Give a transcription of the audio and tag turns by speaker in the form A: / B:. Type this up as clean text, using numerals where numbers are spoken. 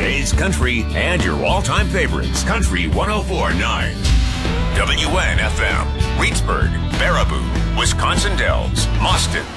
A: today's country and your all-time favorites. Country 104.9. WNFM, Reedsburg, Baraboo, Wisconsin Dells, Mauston,